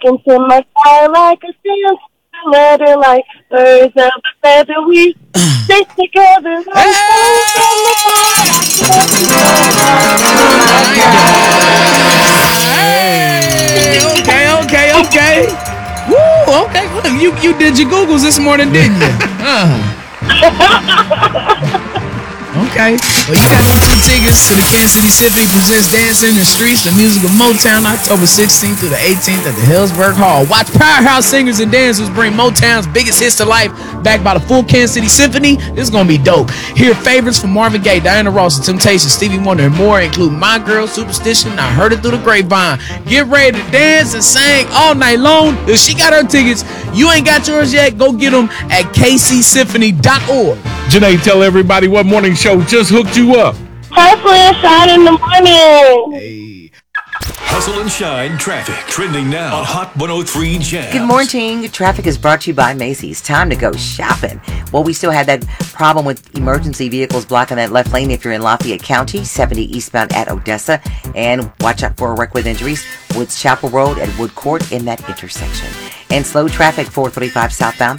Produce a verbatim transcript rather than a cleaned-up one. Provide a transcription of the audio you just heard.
into my car like a stamp. Letter like birds of a feather. We stick together like birds from the Hey, okay, okay, okay. Woo, okay. Look, you you did your Googles this morning, didn't you? Uh. Okay. Well, you got the two tickets to the Kansas City Symphony presents Dancing in the Streets, the music of Motown, October sixteenth through the eighteenth at the Hillsburg Hall. Watch Powerhouse singers and dancers bring Motown's biggest hits to life, backed by the full Kansas City Symphony. This is going to be dope. Hear favorites from Marvin Gaye, Diana Ross, The Temptations, Stevie Wonder, and more, including My Girl, Superstition, I Heard It Through the Grapevine. Get ready to dance and sing all night long. If she got her tickets, you ain't got yours yet, go get them at k c symphony dot org. Janae, tell everybody what morning show just hooked you up. Hustle and Shine in the morning. Hey. Hustle and Shine traffic trending now on Hot one oh three Jam. Good morning. Traffic is brought to you by Macy's. Time to go shopping. Well, we still had that problem with emergency vehicles blocking that left lane if you're in Lafayette County, seventy eastbound at Odessa. And watch out for a wreck with injuries. Woods Chapel Road at Wood Court in that intersection. And slow traffic, four thirty-five southbound.